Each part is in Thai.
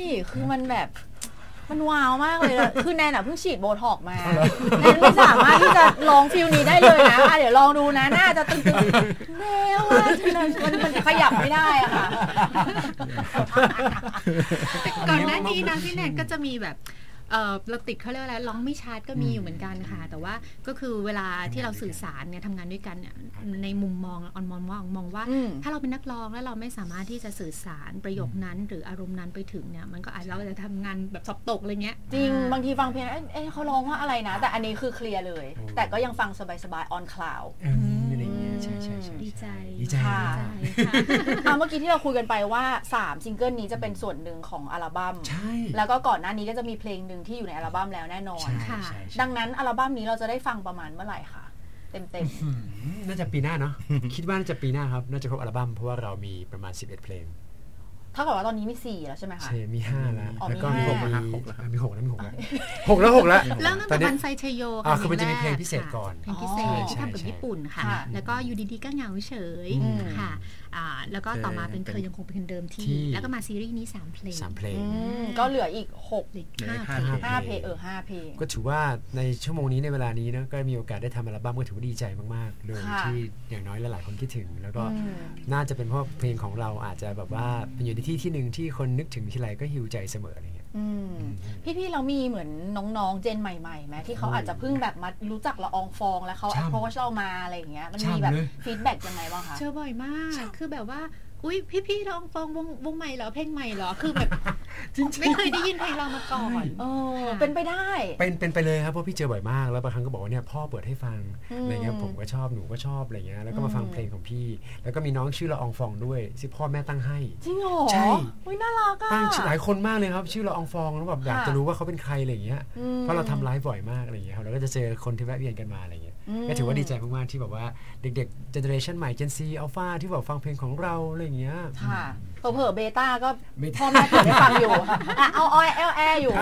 คือมันแบบมันว้าวมากเลยคือแนนเพิ่งฉีดโบท็อกมาแนนไม่สามารถที่จะลองฟิลนี้ได้เลยนะเดี๋ยวลองดูนะน่าจะตึงๆแนวมันขยับไม่ได้อะค่ะก่อนหน้านี้นะพี่แนนก็จะมีแบบเราติดเขาเรียกว่าอะไรร้องไม่ชัดก็มีอยู่เหมือนกันค่ะแต่ว่าก็คือเวลาที่เราสื่อสารเนี่ยทำงานด้วยกันเนี่ยในมุมมองออนมองว่าถ้าเราเป็นนักร้องแล้วเราไม่สามารถที่จะสื่อสารประโยคนั้นหรืออารมณ์นั้นไปถึงเนี่ยมันก็อาจเราจะทำงานแบบสอบตกอะไรเงี้ยจริงบางทีฟังเพลงเขาร้องว่าอะไรนะแต่อันนี้คือเคลียร์เลยแต่ก็ยังฟังสบายๆออนคลาวด์ใช่ดีใจค่ะเมื่อกี้ที่เราคุยกันไปว่า3ซิงเกิลนี้จะเป็นส่วนหนึ่งของอัลบั้มแล้วก็ก่อนหน้านี้ก็จะมีเพลงหนึ่งที่อยู่ในอัลบั้มแล้วแน่นอนค่ะดังนั้นอัลบั้มนี้เราจะได้ฟังประมาณเมื่อไหร่คะเต็มน่าจะปีหน้าเนาะคิดว่าน่าจะปีหน้าครับน่าจะครบอัลบั้มเพราะว่าเรามีประมาณ11เพลงเท่ากับว่าตอนนี้มี4แล้วใช่ไหมคะใช่มี5แล้วแล้วก็มี6แล้วมี6แล้วแล้วตั้งแต่วันไซเชโยค่ะคือมันจะมีเพลงพิเศษก่อนเพลงพิเศษที่ทำกับญี่ปุ่นค่ะแล้วก็อยู่ดีๆก็เหงาเฉยค่ะแล้วก็ต่อมาเป็นเธอยังคงเป็นคนเดิมที่แล้วก็มาซีรีส์นี้3เพลงก็เหลืออีก5เพลง5เพลงก็ถือว่าในชั่วโมงนี้ในเวลานี้นะก็มีโอกาสได้ทำอัลบั้มก็ถือว่าดีใจมากๆเลยที่อย่างน้อยหลายๆคนคิดถึงแล้วก็น่าจะเป็นเพราะเพลงของเราอาจจะแบบว่าเป็นอยู่ในที่หนึ่งที่คนนึกถึงทีไรก็ฮิวใจเสมออะไรเงี้ยพี่เรามีเหมือนน้องๆเจนใหม่ๆไหมที่เขาอาจจะเพิ่งแบบมารู้จักละอองฟองแล้วเขาapproachเรามาอะไรอย่างเงี้ยมันมีแบบฟีดแบ็กยังไงบ้างคะเจอบ่อยมากคือแบบว่าอุ้ยพี่ละอองฟองวงใหม่เหรอเพลงใหม่เหรอคือแบบไม่เคยได้ยินเพลงเรามาก่อนเป็นไปได้เป็นไปเลยครับเพราะพี่เจอบ่อยมากแล้วบางครั้งก็บอกว่าเนี่ยพ่อเปิดให้ฟังอะไรเงี้ยผมก็ชอบหนูก็ชอบอะไรเงี้ยแล้วก็มาฟังเพลงของพี่แล้วก็มีน้องชื่อละอองฟองด้วยที่พ่อแม่ตั้งให้จริงเหรอใช่อุ้ยน่ารักอ่ะตั้งหลายคนมากเลยครับชื่อละอองฟองแล้วแบบอยากจะรู้ว่าเขาเป็นใครอะไรเงี้ยเพราะเราทำไลฟ์บ่อยมากอะไรเงี้ยเราก็จะเจอคนที่แวะเวียนกันมาอะไรเงี้ยก็ถือว่าดีใจมากๆที่แบบว่าเด็กๆเจเนอเรชันใหม่ Gen Z Alpha ที่แบบฟังเพลงของเราอะไรเงี้ยค่ะเผลอเบต้าก็พ่อแม่เปิดได้ฟังอยู่เอาออยแออยู่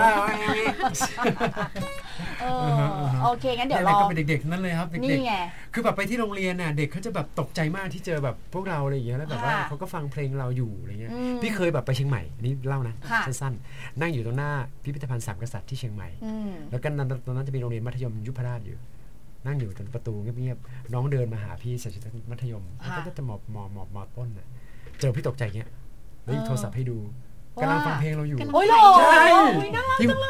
โอเคงั้นเดี๋ยวรอก็เป็นเด็กๆนั่นเลยครับเด็กๆคือแบบไปที่โรงเรียนน่ะเด็กเขาจะแบบตกใจมากที่เจอแบบพวกเราอะไรอย่างเงี้ยแล้วแบบว่าเขาก็ฟังเพลงเราอยู่อะไรเงี้ยพี่เคยแบบไปเชียงใหม่นี่เล่านะสั้นๆนั่งอยู่ตรงหน้าพิพิธภัณฑ์3 กษัตริย์ที่เชียงใหม่แล้วก็ตอนนั้นจะมีโรงเรียนมัธยมยุพราชอยู่นั่งอยู่ตรงประตูเงียบๆน้องเดินมาหาพี่ใส่ชุดมัธยมแล้วก็จะมอต้นน่ะเจอพี่ตกใจเงี้ยแล้วหยิบโทรศัพท์ให้ดูกำลังฟังเพลงเราอยู่โอ้ยหรอใช่น่ารักจังเลย